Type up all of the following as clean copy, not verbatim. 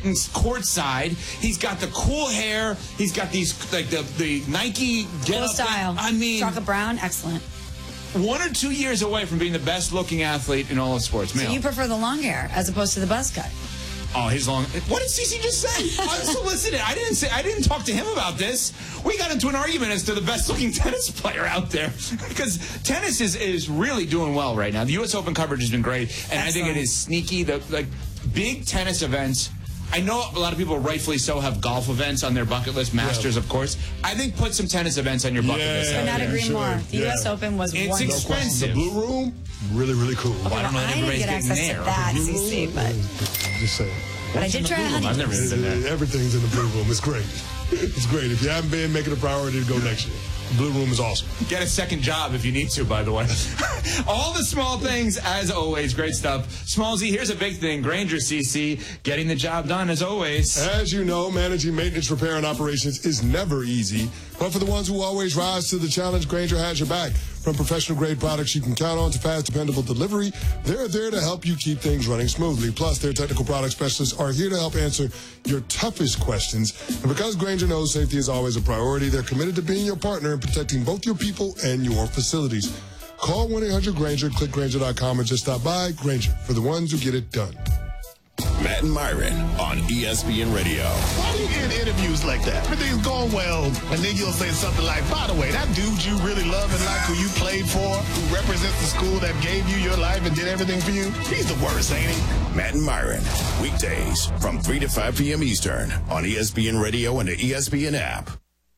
sitting courtside. He's got the cool hair. He's got these, like, the Nike get cool up style. I mean, Chocolate brown, excellent. 1 or 2 years away from being the best-looking athlete in all of sports. So you prefer the long hair as opposed to the buzz cut? Oh, his long. What did Cece just say? Unsolicited. I didn't talk to him about this. We got into an argument as to the best-looking tennis player out there because tennis is really doing well right now. The U.S. Open coverage has been great, and excellent. I think it is sneaky. The big tennis events. I know a lot of people, rightfully so, have golf events on their bucket list. Masters, of course. I think put some tennis events on your bucket list. Could not agree more. The U.S. Open was it's wonderful. expensive. The Blue Room, really, really cool. Okay, I don't know that I didn't get access to that, CC, but just saying. But I did try honey. I've never been there. Everything's in the Blue Room. It's great. It's great. If you haven't been, make it a priority to go next year. Blue Room is awesome. Get a second job if you need to, by the way. All the small things, as always. Great stuff. Smallsy, here's a big thing. Grainger CC, getting the job done, as always. As you know, managing maintenance, repair, and operations is never easy. But for the ones who always rise to the challenge, Grainger has your back. From professional-grade products you can count on to fast, dependable delivery, they're there to help you keep things running smoothly. Plus, their technical product specialists are here to help answer your toughest questions. And because Grainger knows safety is always a priority, they're committed to being your partner in protecting both your people and your facilities. Call 1-800-GRAINGER, click Grainger.com, or just stop by. Grainger, for the ones who get it done. Matt and Myron on ESPN Radio. Why do you get interviews like that? Everything's going well, and then you'll say something like, by the way, that dude you really love and like, who you played for, who represents the school that gave you your life and did everything for you, he's the worst, ain't he? Matt and Myron, weekdays from 3 to 5 p.m. Eastern on ESPN Radio and the ESPN app.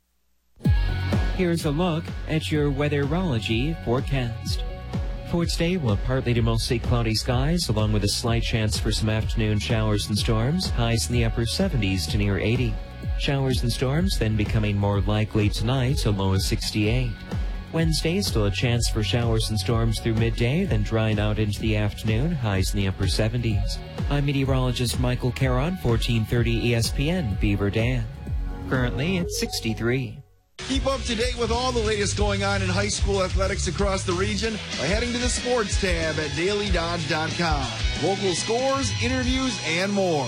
Here's a look at your weatherology forecast. For today, we'll have partly to mostly cloudy skies, along with a slight chance for some afternoon showers and storms, highs in the upper 70s to near 80. Showers and storms then becoming more likely tonight, a low of 68. Wednesday, still a chance for showers and storms through midday, then drying out into the afternoon, highs in the upper 70s. I'm meteorologist Michael Caron, 1430 ESPN, Beaver Dam. Currently, it's 63. Keep up to date with all the latest going on in high school athletics across the region by heading to the sports tab at dailydodge.com. Local scores, interviews, and more.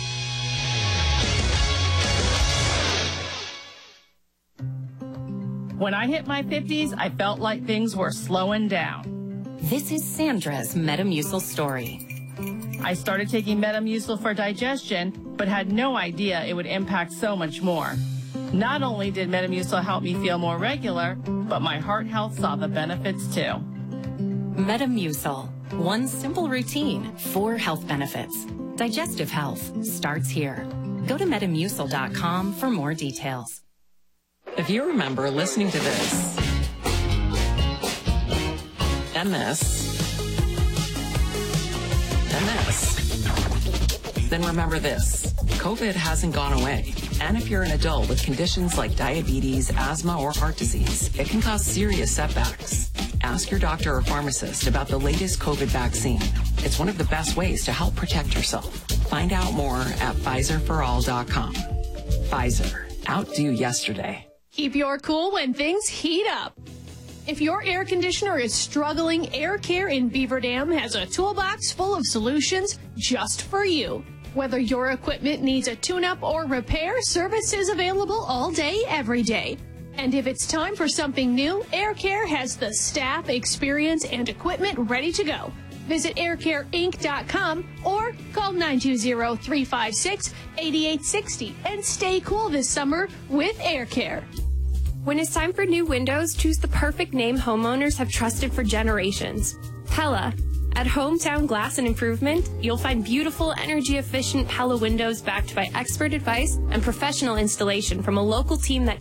When I hit my 50s, I felt like things were slowing down. This is Sandra's Metamucil story. I started taking Metamucil for digestion, but had no idea it would impact so much more. Not only did Metamucil help me feel more regular, but my heart health saw the benefits too. Metamucil. One simple routine, 4 health benefits. Digestive health starts here. Go to Metamucil.com for more details. If you remember listening to this, and this, and this, then remember this. COVID hasn't gone away. And if you're an adult with conditions like diabetes, asthma, or heart disease, it can cause serious setbacks. Ask your doctor or pharmacist about the latest COVID vaccine. It's one of the best ways to help protect yourself. Find out more at PfizerForAll.com. Pfizer. Outdo yesterday. Keep your cool when things heat up. If your air conditioner is struggling, Air Care in Beaver Dam has a toolbox full of solutions just for you. Whether your equipment needs a tune-up or repair, service is available all day, every day. And if it's time for something new, Air Care has the staff, experience, and equipment ready to go. Visit aircareinc.com or call 920-356-8860 and stay cool this summer with Air Care. When it's time for new windows, choose the perfect name homeowners have trusted for generations. Pella. At Hometown Glass and Improvement, you'll find beautiful, energy-efficient Pella windows backed by expert advice and professional installation from a local team that